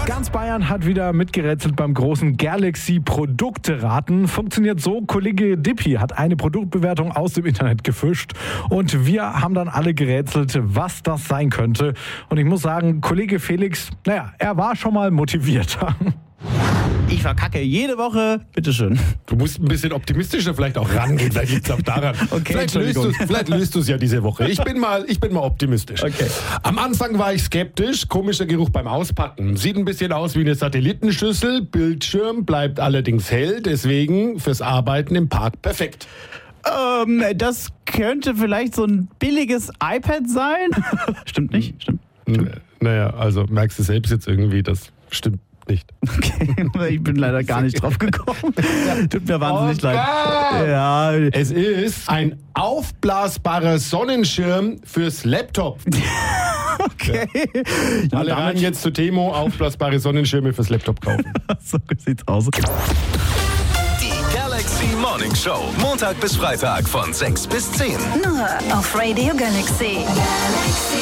Ganz Bayern hat wieder mitgerätselt beim großen Galaxy-Produkte-Raten. Funktioniert so, Kollege Dippi hat eine Produktbewertung aus dem Internet gefischt und wir haben dann alle gerätselt, was das sein könnte. Und ich muss sagen, Kollege Felix, er war schon mal motivierter. Ich verkacke jede Woche. Bitteschön. Du musst ein bisschen optimistischer vielleicht auch rangehen. Vielleicht liegt es auch daran. Okay, vielleicht löst du es ja diese Woche. Ich bin mal optimistisch. Okay. Am Anfang war ich skeptisch. Komischer Geruch beim Auspacken. Sieht ein bisschen aus wie eine Satellitenschüssel. Bildschirm bleibt allerdings hell. Deswegen fürs Arbeiten im Park perfekt. Das könnte vielleicht so ein billiges iPad sein. Stimmt nicht? Stimmt. Naja, also merkst du selbst jetzt irgendwie, das stimmt nicht. Okay, ich bin leider gar nicht drauf gekommen. Tut mir wahnsinnig leid. Ja. Es ist ein aufblasbarer Sonnenschirm fürs Laptop. Okay. Ja, Alle rein jetzt zu Temo, aufblasbare Sonnenschirme fürs Laptop kaufen. So sieht's aus. Die Galaxy Morning Show. Montag bis Freitag von 6 bis 10. Nur auf Radio Galaxy.